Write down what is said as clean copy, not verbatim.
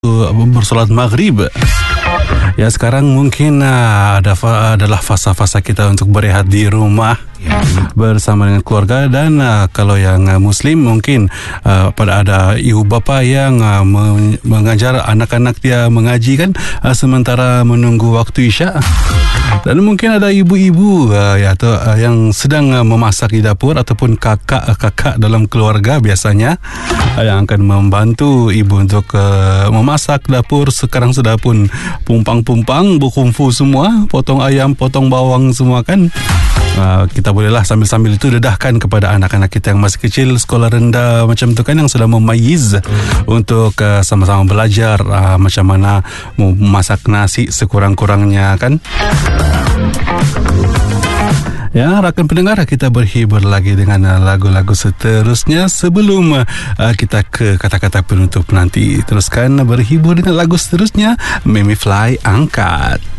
bersolat maghrib. Ya, sekarang mungkin adalah fasa-fasa kita untuk berehat di rumah bersama dengan keluarga. Dan kalau yang Muslim mungkin pada ada ibu bapa yang mengajar anak-anak dia mengaji kan, sementara menunggu waktu Isya. Dan mungkin ada ibu-ibu yang sedang memasak di dapur, ataupun kakak-kakak dalam keluarga biasanya yang akan membantu ibu untuk memasak dapur. Sekarang sudah pun pumpang-pumpang, berkumpul semua, potong ayam, potong bawang semua kan. Kita bolehlah sambil-sambil itu dedahkan kepada anak-anak kita yang masih kecil, sekolah rendah macam tu kan, yang sudah memayiz untuk sama-sama belajar macam mana memasak nasi sekurang-kurangnya kan. Ya, rakan pendengar, kita berhibur lagi dengan lagu-lagu seterusnya sebelum kita ke kata-kata penutup nanti. Teruskan berhibur dengan lagu seterusnya, Mimi Fly Angkat.